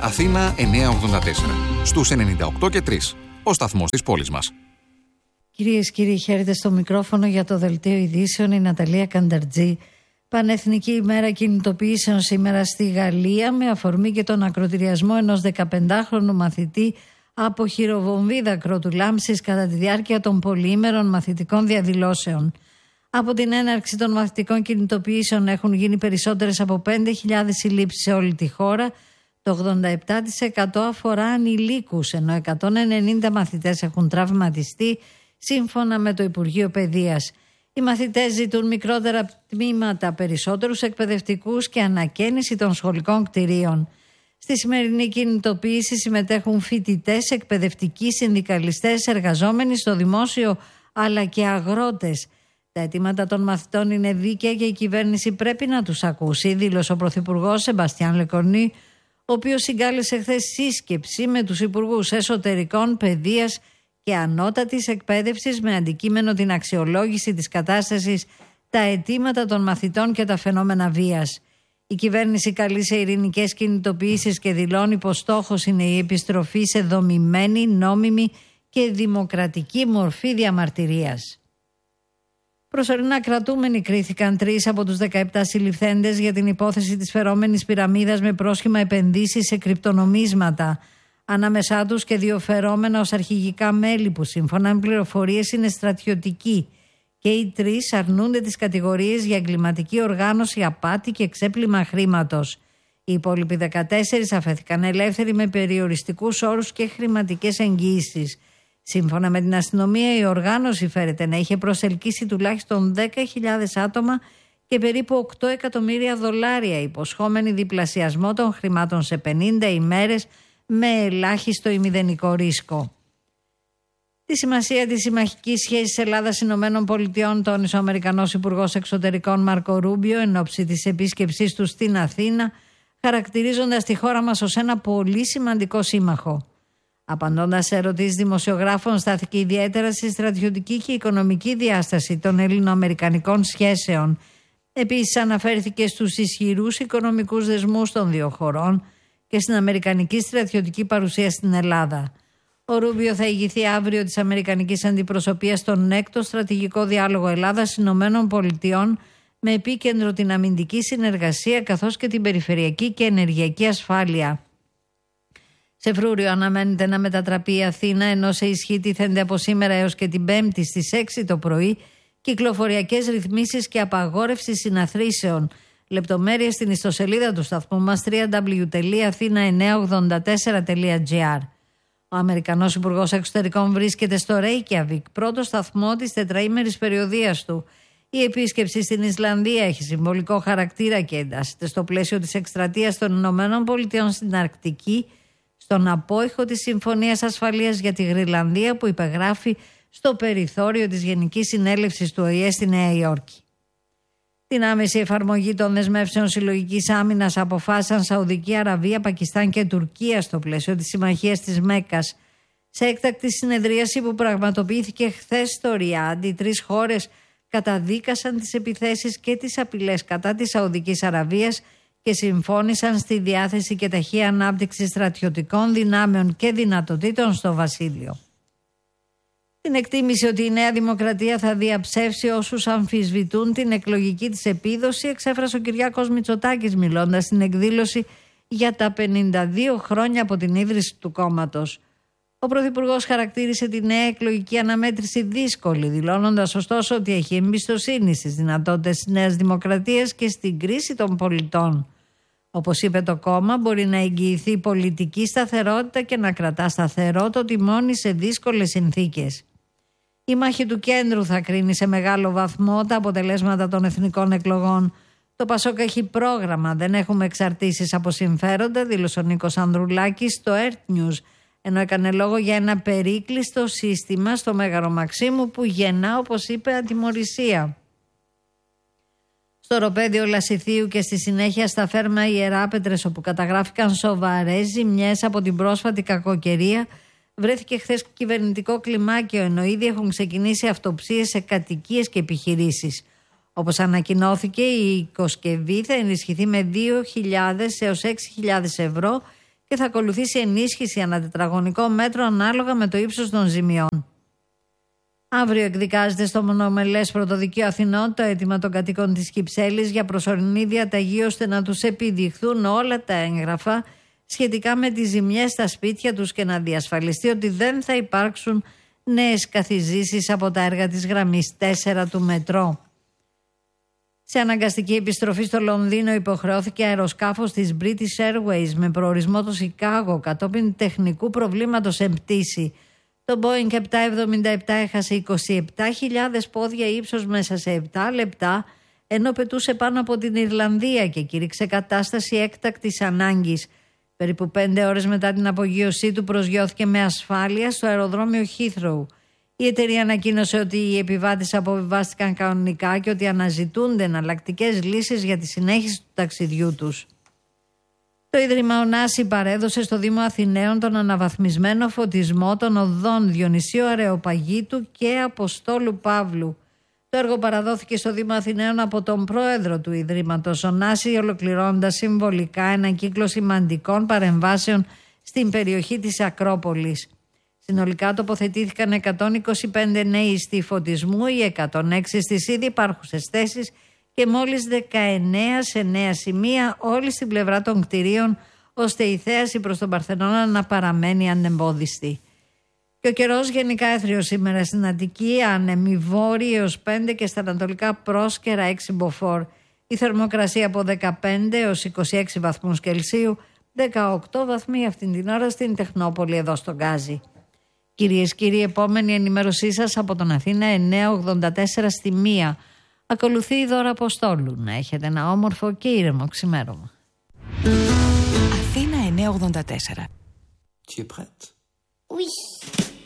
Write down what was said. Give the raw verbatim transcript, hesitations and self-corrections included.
Αθήνα εννιακόσια ογδόντα τέσσερα. Στους ενενήντα οκτώ και τρία. Ο σταθμός της πόλης μας. Κυρίες και κύριοι, χαίρετε στο μικρόφωνο για το Δελτίο Ειδήσεων η Ναταλία Κανταρτζή. Πανεθνική ημέρα κινητοποιήσεων σήμερα στη Γαλλία με αφορμή και τον ακροτηριασμό ενός δεκαπεντάχρονου μαθητή από χειροβομβίδα δακρότου λάμψης κατά τη διάρκεια των πολυήμερων μαθητικών διαδηλώσεων. Από την έναρξη των μαθητικών κινητοποιήσεων έχουν γίνει περισσότερες από πέντε χιλιάδες συλλήψεις σε όλη τη χώρα. Το ογδόντα επτά τοις εκατό αφορά ανηλίκους, ενώ εκατόν ενενήντα μαθητές έχουν τραυματιστεί, σύμφωνα με το Υπουργείο Παιδείας. Οι μαθητές ζητούν μικρότερα τμήματα, περισσότερους εκπαιδευτικούς και ανακαίνιση των σχολικών κτηρίων. Στη σημερινή κινητοποίηση συμμετέχουν φοιτητές, εκπαιδευτικοί, συνδικαλιστές, εργαζόμενοι στο δημόσιο αλλά και αγρότες. Τα αιτήματα των μαθητών είναι δίκαια και η κυβέρνηση πρέπει να τους ακούσει, δήλωσε ο Πρωθυπουργός Σεμπαστιάν Λεκορνή, ο οποίος συγκάλεσε χθες σύσκεψη με τους Υπουργούς Εσωτερικών, Παιδείας και Ανώτατης Εκπαίδευσης με αντικείμενο την αξιολόγηση της κατάστασης, τα αιτήματα των μαθητών και τα φαινόμενα βίας. Η κυβέρνηση καλεί σε ειρηνικές κινητοποιήσεις και δηλώνει πως στόχος είναι η επιστροφή σε δομημένη, νόμιμη και δημοκρατική μορφή διαμαρτυρίας. Προσωρινά κρατούμενοι κρίθηκαν τρεις από τους δεκαεπτά συλληφθέντες για την υπόθεση της φερόμενης πυραμίδας με πρόσχημα επενδύσεις σε κρυπτονομίσματα. Ανάμεσά τους και δύο φερόμενα ως αρχηγικά μέλη που σύμφωνα με πληροφορίες είναι στρατιωτικοί. Και οι τρεις αρνούνται τις κατηγορίες για εγκληματική οργάνωση, απάτη και ξέπλυμα χρήματος. Οι υπόλοιποι δεκατέσσερις αφέθηκαν ελεύθεροι με περιοριστικούς όρους και χρηματικές εγγυήσεις. Σύμφωνα με την αστυνομία, η οργάνωση φέρεται να είχε προσελκύσει τουλάχιστον δέκα χιλιάδες άτομα και περίπου οκτώ εκατομμύρια δολάρια, υποσχόμενοι διπλασιασμό των χρημάτων σε πενήντα ημέρες με ελάχιστο ή μηδενικό ρίσκο. Τη σημασία της συμμαχικής σχέσης Ελλάδας-Ηνωμένων Πολιτειών τόνισε ο Αμερικανός Υπουργός Εξωτερικών Μάρκο Ρούμπιο εν ώψη της επίσκεψής του στην Αθήνα, χαρακτηρίζοντας τη χώρα μας ως ένα πολύ σημαντικό σύμμαχο. Απαντώντας σε ερωτήσεις δημοσιογράφων, στάθηκε ιδιαίτερα στη στρατιωτική και οικονομική διάσταση των ελληνοαμερικανικών σχέσεων. Επίσης, αναφέρθηκε στους ισχυρούς οικονομικούς δεσμούς των δύο χωρών και στην αμερικανική στρατιωτική παρουσία στην Ελλάδα. Ο Ρούμπιο θα ηγηθεί αύριο της αμερικανικής αντιπροσωπείας στον έκτο στρατηγικό διάλογο Ελλάδας-Ηνωμένων Πολιτειών με επίκεντρο την αμυντική συνεργασία καθώς και την περιφερειακή και ενεργειακή ασφάλεια. Σε Φρούριο αναμένεται να μετατραπεί η Αθήνα, ενώ σε ισχύ τίθενται από σήμερα έως και την Πέμπτη στις έξι το πρωί κυκλοφοριακές ρυθμίσεις και απαγόρευση συναθρήσεων. Λεπτομέρειες στην ιστοσελίδα του σταθμού μας double-u double-u double-u τελεία αθήνα εννιακόσια ογδόντα τέσσερα τελεία τζι άρ. Ο Αμερικανός Υπουργός Εξωτερικών βρίσκεται στο Ρέικιαβικ, πρώτο σταθμό της τετραήμερης περιοδίας του. Η επίσκεψη στην Ισλανδία έχει συμβολικό χαρακτήρα και εντάσσεται στο πλαίσιο της εκστρατείας των Ηνωμένων Πολιτειών στην Αρκτική, στον απόϊχο της Συμφωνίας Ασφαλείας για τη Γροιλανδία που υπεγράφει στο περιθώριο της Γενικής Συνέλευσης του Ο Η Ε στη Νέα Υόρκη. Την άμεση εφαρμογή των δεσμεύσεων συλλογικής άμυνας αποφάσισαν Σαουδική Αραβία, Πακιστάν και Τουρκία στο πλαίσιο της Συμμαχίας της Μέκκας. Σε έκτακτη συνεδρίαση που πραγματοποιήθηκε χθες στο Ριάντ, οι τρεις χώρες καταδίκασαν τις επιθέσεις και τις απειλές κατά της Σαουδικής Αραβίας και συμφώνησαν στη διάθεση και ταχεία ανάπτυξη στρατιωτικών δυνάμεων και δυνατοτήτων στο Βασίλειο. Την εκτίμηση ότι η Νέα Δημοκρατία θα διαψεύσει όσους αμφισβητούν την εκλογική της επίδοση εξέφρασε ο Κυριάκος Μητσοτάκης μιλώντας στην εκδήλωση για τα πενήντα δύο χρόνια από την ίδρυση του κόμματος. Ο Πρωθυπουργός χαρακτήρισε τη νέα εκλογική αναμέτρηση δύσκολη, δηλώνοντας ωστόσο ότι έχει εμπιστοσύνη στις δυνατότητες της Νέας Δημοκρατίας και στην κρίση των πολιτών. Όπως είπε, το κόμμα μπορεί να εγγυηθεί πολιτική σταθερότητα και να κρατά σταθερό το τιμόνι σε δύσκολες συνθήκες. Η μάχη του κέντρου θα κρίνει σε μεγάλο βαθμό τα αποτελέσματα των εθνικών εκλογών. Το Πασόκ έχει πρόγραμμα, δεν έχουμε εξαρτήσεις από συμφέροντα, δήλωσε ο Νίκος Ανδρουλάκης στο Earth News, ενώ έκανε λόγο για ένα περίκλειστο σύστημα στο Μέγαρο Μαξίμου που γεννά, όπως είπε, ατιμωρησία. Στο Οροπέδιο Λασιθίου και στη συνέχεια στα Φέρμα Ιεράπετρες, όπου καταγράφηκαν σοβαρές ζημιές από την πρόσφατη κακοκαιρία, βρέθηκε χθες κυβερνητικό κλιμάκιο, ενώ ήδη έχουν ξεκινήσει αυτοψίες σε κατοικίες και επιχειρήσεις. Όπως ανακοινώθηκε, η οικοσκευή θα ενισχυθεί με δύο χιλιάδες έως έξι χιλιάδες ευρώ και θα ακολουθήσει ενίσχυση ανά τετραγωνικό μέτρο ανάλογα με το ύψος των ζημιών. Αύριο εκδικάζεται στο μονομελές Πρωτοδικείο Αθηνών το αίτημα των κατοίκων της Κυψέλης για προσωρινή διαταγή ώστε να τους επιδειχθούν όλα τα έγγραφα σχετικά με τις ζημιές στα σπίτια τους και να διασφαλιστεί ότι δεν θα υπάρξουν νέες καθιζήσεις από τα έργα της γραμμής τέσσερα του μετρό. Σε αναγκαστική επιστροφή στο Λονδίνο υποχρεώθηκε αεροσκάφος της British Airways με προορισμό το Σικάγο κατόπιν τεχνικού προβλήματος σε πτήση. Το Boeing επτακόσια εβδομήντα επτά έχασε είκοσι επτά χιλιάδες πόδια ύψος μέσα σε επτά λεπτά ενώ πετούσε πάνω από την Ιρλανδία και κήρυξε κατάσταση έκτακτης ανάγκης. Περίπου πέντε ώρες μετά την απογείωσή του προσγειώθηκε με ασφάλεια στο αεροδρόμιο Heathrow. Η εταιρεία ανακοίνωσε ότι οι επιβάτες αποβιβάστηκαν κανονικά και ότι αναζητούνται εναλλακτικές λύσεις για τη συνέχιση του ταξιδιού τους. Το Ίδρυμα Ωνάση παρέδωσε στο Δήμο Αθηναίων τον αναβαθμισμένο φωτισμό των οδών Διονυσίου Αρεοπαγίτου και Αποστόλου Παύλου. Το έργο παραδόθηκε στο Δήμο Αθηναίων από τον πρόεδρο του Ιδρύματος Ωνάση, ολοκληρώνοντας συμβολικά έναν κύκλο σημαντικών παρεμβάσεων στην περιοχή της Ακρόπολης. Συνολικά τοποθετήθηκαν εκατόν είκοσι πέντε νέοι ιστοί φωτισμού, οι εκατόν έξι στις ήδη υπάρχουσες θέσεις και μόλις δεκαεννέα σε νέα σημεία όλοι στην πλευρά των κτηρίων, ώστε η θέαση προς τον Παρθενώνα να παραμένει ανεμπόδιστη. Και ο καιρός γενικά έθριος σήμερα στην Αττική, άνεμοι βόρειοι έως πέντε και στα ανατολικά πρόσκαιρα έξι μποφόρ. Η θερμοκρασία από δεκαπέντε έως είκοσι έξι βαθμούς Κελσίου, δεκαοκτώ βαθμοί αυτήν την ώρα στην Τεχνόπολη εδώ στον Γκάζι. Κυρίες και κύριοι, επόμενη ενημέρωσή σας από τον Αθήνα εννιακόσια ογδόντα τέσσερα στη μία. Ακολουθεί η Δώρα Αποστόλου. Να έχετε ένα όμορφο και ήρεμο ξημέρωμα. Αθήνα εννιακόσια ογδόντα τέσσερα. Tu es prête? Oui.